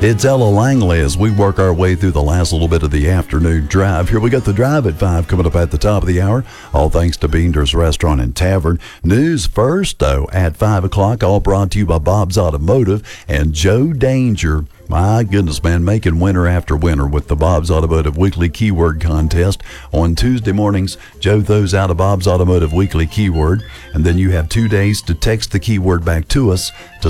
It's Ella Langley as we work our way through the last little bit of the afternoon drive. Here we got the drive at 5 coming up at the top of the hour. All thanks to Beender's Restaurant and Tavern. News first, though, at 5 o'clock, all brought to you by Bob's Automotive and Joe Danger. My goodness, man, making winner after winner with the Bob's Automotive Weekly Keyword Contest. On Tuesday mornings, Joe throws out a Bob's Automotive Weekly Keyword, and then you have 2 days to text the keyword back to us to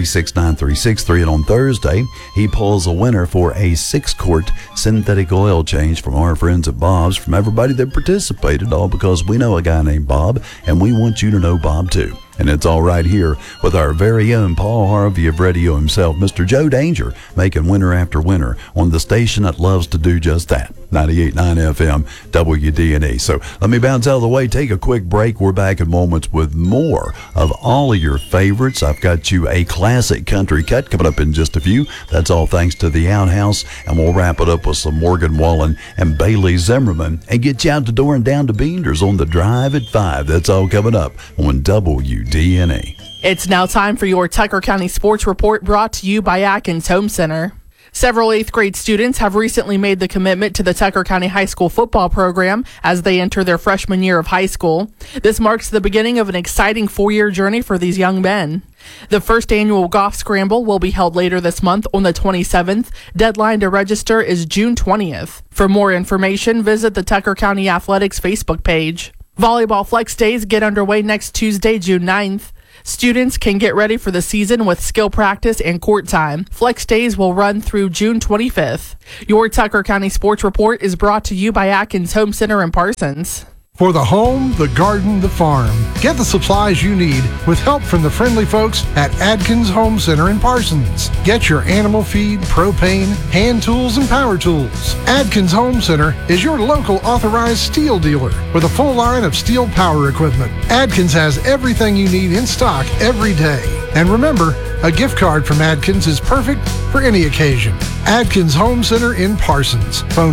6369363. And on Thursday, he pulls a winner for a 6-quart synthetic oil change from our friends at Bob's, from everybody that participated, all because we know a guy named Bob, and we want you to know Bob too. And it's all right here with our very own Paul Harvey of radio himself, Mr. Joe Danger, making winner after winner on the station that loves to do just that, 98.9 FM WDNE. So let me bounce out of the way, take a quick break. We're back in moments with more of all of your favorites. I've got you a classic country cut coming up in just a few. That's all thanks to the Outhouse, and we'll wrap it up with some Morgan Wallen and Bailey Zimmerman and get you out the door and down to Beender's on the drive at 5. That's all coming up on WDNE. It's now time for your Tucker County Sports Report, brought to you by Atkins Home Center. Several 8th grade students have recently made the commitment to the Tucker County High School football program as they enter their freshman year of high school. This marks the beginning of an exciting 4-year journey for these young men. The first annual golf scramble will be held later this month on the 27th. Deadline to register is June 20th. For more information, visit the Tucker County Athletics Facebook page. Volleyball Flex Days get underway next Tuesday, June 9th. Students can get ready for the season with skill practice and court time. Flex Days will run through June 25th. Your Tucker County Sports Report is brought to you by Atkins Home Center in Parsons. For the home, the garden, the farm, get the supplies you need with help from the friendly folks at Adkins Home Center in Parsons. Get your animal feed, propane, hand tools, and power tools. Adkins Home Center is your local authorized steel dealer with a full line of steel power equipment. Adkins has everything you need in stock every day. And remember, a gift card from Adkins is perfect for any occasion. Adkins Home Center in Parsons. Phone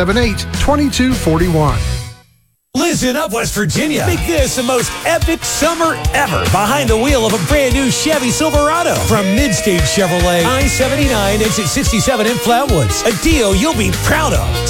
478-2241. Listen up, West Virginia. Make this the most epic summer ever behind the wheel of a brand new Chevy Silverado from Midstage Chevrolet. I-79 exit 67 in Flatwoods. A deal you'll be proud of.